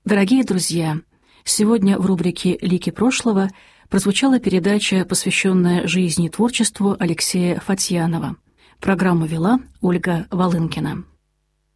Дорогие друзья, сегодня в рубрике «Лики прошлого» прозвучала передача, посвященная жизни и творчеству Алексея Фатьянова. Программу вела Ольга Волынкина.